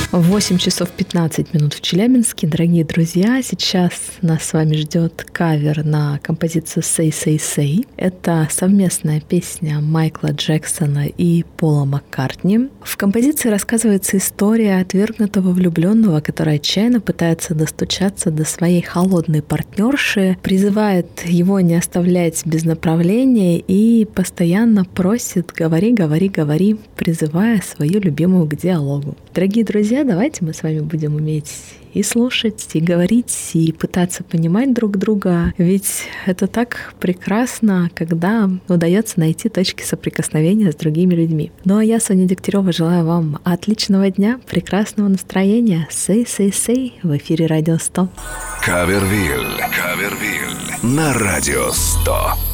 8 часов 15 минут в Челябинске. Дорогие друзья, сейчас нас с вами ждет кавер на композицию «Say, Say, Say». Это совместная песня Майкла Джексона и Пола Маккартни. В композиции рассказывается история отвергнутого влюбленного, который отчаянно пытается достучаться до своей холодной партнерши, призывает его не оставлять без направления и постоянно просит «говори, говори, говори», призывая свою любимую к диалогу. Дорогие друзья, давайте мы с вами будем уметь и слушать, и говорить, и пытаться понимать друг друга. Ведь это так прекрасно, когда удается найти точки соприкосновения с другими людьми. Ну а я, Соня Дегтярева, желаю вам отличного дня, прекрасного настроения. Say, say, say в эфире Радио 100. Кавервилл на Радио 100.